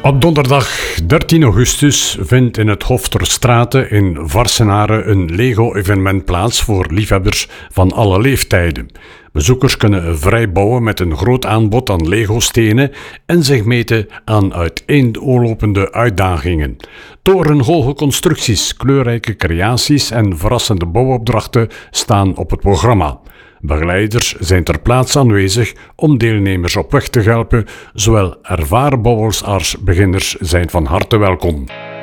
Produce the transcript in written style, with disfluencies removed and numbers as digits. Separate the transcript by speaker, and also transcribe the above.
Speaker 1: Op donderdag 13 augustus vindt in het Hof ter Straete in Varsenaren een Lego-evenement plaats voor liefhebbers van alle leeftijden. Bezoekers kunnen vrij bouwen met een groot aanbod aan Lego-stenen en zich meten aan uiteenlopende uitdagingen. Torenhoge constructies, kleurrijke creaties en verrassende bouwopdrachten staan op het programma. Begeleiders zijn ter plaatse aanwezig om deelnemers op weg te helpen. Zowel ervaren bouwers als beginners zijn van harte welkom.